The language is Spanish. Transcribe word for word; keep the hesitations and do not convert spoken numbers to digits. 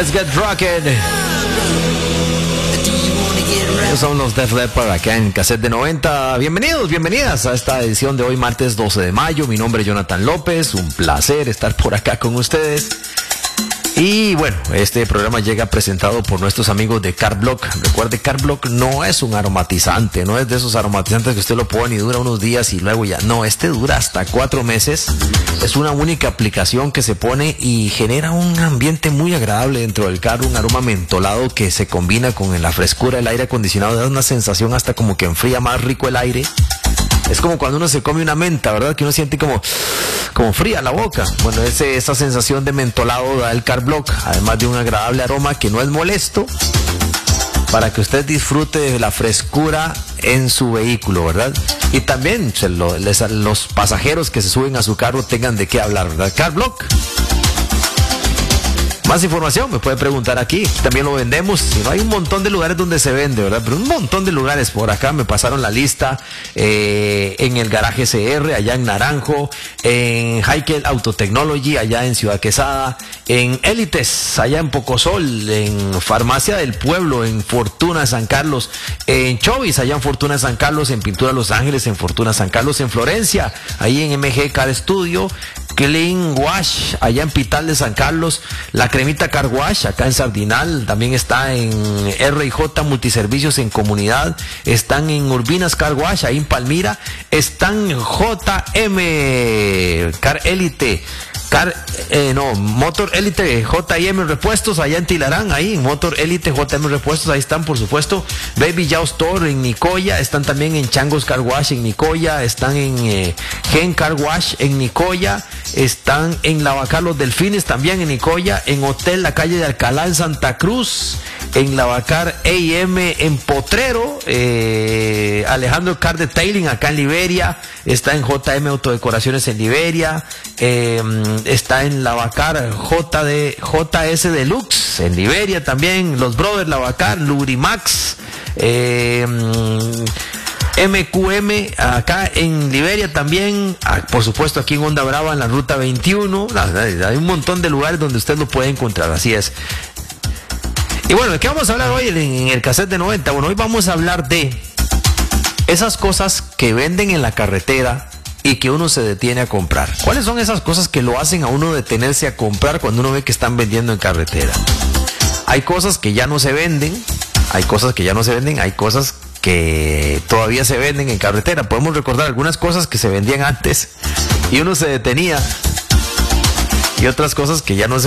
Let's get rockin'. Ellos son los Def Leppard acá en Cassette de noventa. Bienvenidos, bienvenidas a esta edición de hoy, martes doce de mayo. Mi nombre es Jonathan López. Un placer estar por acá con ustedes. Y bueno, este programa llega presentado por nuestros amigos de Carblock. Recuerde, Carblock no es un aromatizante, no es de esos aromatizantes que usted lo pone y dura unos días y luego ya. No, este dura hasta cuatro meses. Es una única aplicación que se pone y genera un ambiente muy agradable dentro del carro, un aroma mentolado que se combina con la frescura del aire acondicionado, da una sensación hasta como que enfría más rico el aire. Es como cuando uno se come una menta, ¿verdad? Que uno siente como, como fría la boca. Bueno, ese, esa sensación de mentolado da el Carblock, además de un agradable aroma que no es molesto, para que usted disfrute de la frescura en su vehículo, ¿verdad? Y también se lo, les, los pasajeros que se suben a su carro tengan de qué hablar, ¿verdad? Carblock. Más información me puede preguntar aquí. También lo vendemos. Si no, hay un montón de lugares donde se vende, ¿verdad? Pero un montón de lugares por acá. Me pasaron la lista. Eh, en el Garaje C R, allá en Naranjo. En Heikel Autotechnology, allá en Ciudad Quesada. En Élites, allá en Pocosol. En Farmacia del Pueblo, en Fortuna San Carlos. En Chovis, allá en Fortuna San Carlos. En Pintura Los Ángeles, en Fortuna San Carlos. En Florencia, ahí en M G Car Studio. Clean Wash, allá en Pital de San Carlos. La Cremita Car Wash, acá en Sardinal. También está en R y J Multiservicios en Comunidad. Están en Urbinas Car Wash, ahí en Palmira. Están en J M Car Elite. Car, eh, no, Motor Elite J M Repuestos, allá en Tilarán, ahí en Motor Elite J M Repuestos, ahí están, por supuesto. Baby Yao Store en Nicoya, están también en Changos Car Wash en Nicoya, están en eh, Gen Car Wash en Nicoya, están en Lavacar Los Delfines también en Nicoya, en Hotel La Calle de Alcalá en Santa Cruz, en Lavacar A M en Potrero, eh, Alejandro Car Detailing acá en Liberia, está en J M Autodecoraciones en Liberia, eh, está en Lavacar J D, J S Deluxe en Liberia también, los Brothers Lavacar, Lubrimax, eh, M Q M acá en Liberia también, por supuesto aquí en Onda Brava en la ruta veintiuno, hay un montón de lugares donde usted lo puede encontrar, así es. Y bueno, ¿de qué vamos a hablar hoy en el Cassette de noventa? Bueno, hoy vamos a hablar de esas cosas que venden en la carretera y que uno se detiene a comprar. ¿Cuáles son esas cosas que lo hacen a uno detenerse a comprar cuando uno ve que están vendiendo en carretera? Hay cosas que ya no se venden, hay cosas que ya no se venden, hay cosas que todavía se venden en carretera. Podemos recordar algunas cosas que se vendían antes y uno se detenía, y otras cosas que ya no se